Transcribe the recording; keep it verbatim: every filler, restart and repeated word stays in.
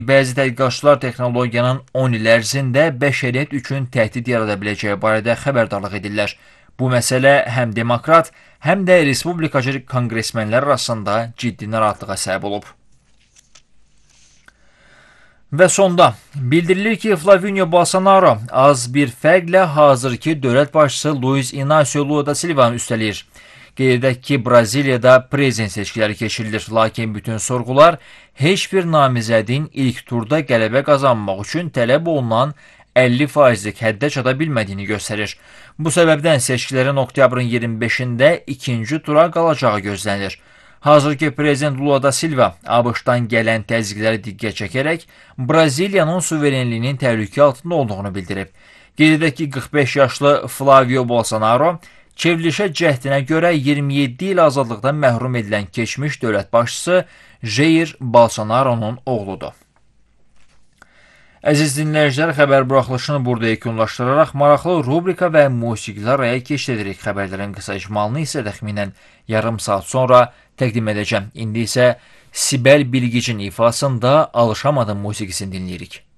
Bəzi tədqiqatçılar texnologiyanın on il ərzində bəşəriyyət üçün təhdid yarada biləcəyi barədə xəbərdarlıq edirlər. Bu məsələ həm demokrat, həm də respublikacı konqresmenlər arasında ciddi narahatlığa səbəb olub. Və sonda bildirilir ki, Flavinio Bolsonaro az bir fərqlə hazırki dövlət başçısı Luiz Inácio Lula da Silvanı üstələyir. Qeyd edək ki, Braziliyada prezident seçkiləri keçirilir, lakin bütün sorğular heç bir namizədin ilk turda qələbə qazanmaq üçün tələb olunan əlli faizlik həddə çata bilmədiyini göstərir. Bu səbəbdən seçkilərin oktyabrın iyirmi beşində ikinci tura qalacağı gözlənilir. Hazırki prezident Lula da Silva ABŞ-dan gələn təzyiqləri diqqət çəkərək Braziliyanın suverenliyinin təhlükə altında olduğunu bildirib. Qeyd edək ki, qırx beş yaşlı Flavio Bolsonaro çevrilişə cəhdinə görə iyirmi yeddi il azadlıqdan məhrum edilən keçmiş dövlət başçısı Jair Bolsonaro'nun oğludur. Əziz dinləyicilər, xəbər buraxılışını burada yekunlaşdıraraq maraqlı rubrika və musiqilər araya keçiririk. Xəbərlərin qısa icmalını isə təxminən yarım saat sonra təqdim edəcəm. İndi isə Sibel Bilgicin ifasında Alışamadım musiqisini dinləyirik.